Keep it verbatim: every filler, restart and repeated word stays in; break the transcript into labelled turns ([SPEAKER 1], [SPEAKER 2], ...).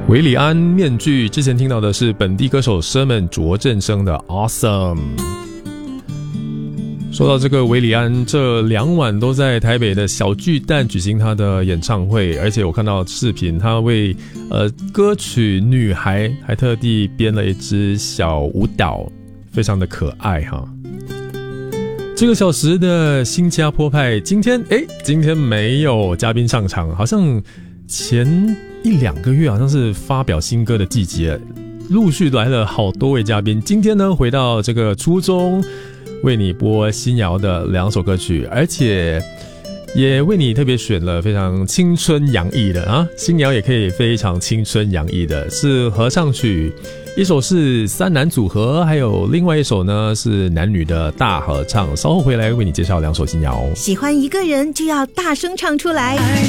[SPEAKER 1] 韦礼安面具之前听到的是本地歌手 Sherman 卓振声的 Awesome。 说到这个韦礼安，这两晚都在台北的小巨蛋举行他的演唱会，而且我看到视频，他为呃歌曲女孩还特地编了一支小舞蹈，非常的可爱哈。这个小时的新加坡派今天诶今天没有嘉宾上场，好像前一两个月好像是发表新歌的季节，陆续来了好多位嘉宾。今天呢，回到这个初中，为你播新谣的两首歌曲，而且也为你特别选了非常青春洋溢的啊，新谣也可以非常青春洋溢的，是合唱曲，一首是三男组合，还有另外一首呢是男女的大合唱。稍后回来为你介绍两首新谣。
[SPEAKER 2] 喜欢一个人就要大声唱出来。